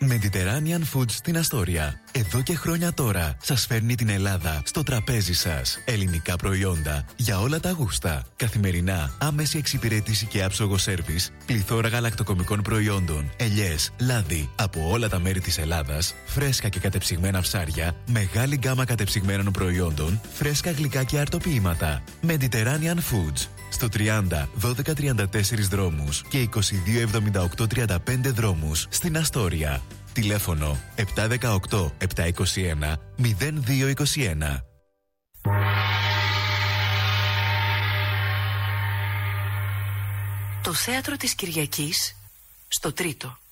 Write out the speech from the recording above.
Mediterranean Foods στην Αστόρια. Εδώ και χρόνια τώρα σας φέρνει την Ελλάδα στο τραπέζι σας. Ελληνικά προϊόντα για όλα τα γούστα. Καθημερινά άμεση εξυπηρέτηση και άψογο σέρβις. Πληθώρα γαλακτοκομικών προϊόντων. Ελιές, λάδι από όλα τα μέρη της Ελλάδας. Φρέσκα και κατεψυγμένα ψάρια. Μεγάλη γκάμα κατεψυγμένων προϊόντων. Φρέσκα γλυκά και αρτοποίηματα. Mediterranean Foods. Στο 30 1234 δρόμους και 2278 35 δρόμους στην Αστόρια. Τηλέφωνο 718 721 0221. Το θέατρο της Κυριακής στο Τρίτο.